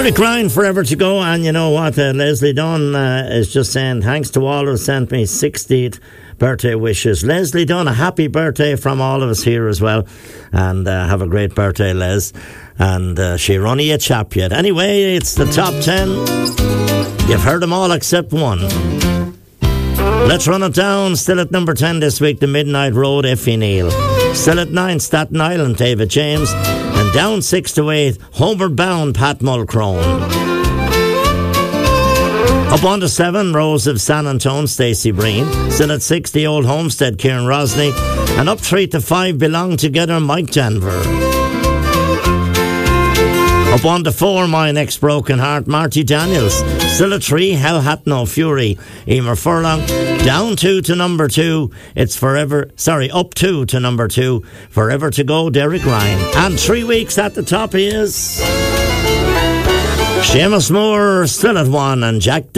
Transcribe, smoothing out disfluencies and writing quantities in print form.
Derek Ryan, Forever to Go. And you know what? Leslie Dunn is just saying thanks to all who sent me 60th birthday wishes. Leslie Dunn, a happy birthday from all of us here as well. And have a great birthday, Les. And she's only a chap yet. Anyway, it's the top 10. You've heard them all except one. Let's run it down. Still at number 10 this week, The Midnight Road, Effie Neal. Still at 9, Staten Island, David James. And down 6 to 8, Homeward Bound, Pat Mulcrone. Up on to 7, Rose of San Antone, Stacey Breen. Still at 6, The Old Homestead, Kieran Rosny. And up 3 to 5, Belong Together, Mike Janver. Up on to 4, My Next Broken Heart, Marty Daniels. Still at 3, Hell Hath No Fury, Emer Furlong. Down 2 to number 2, up 2 to number 2, Forever to Go, Derek Ryan. And 3 weeks at the top is Seamus Moore, still at 1, and Jack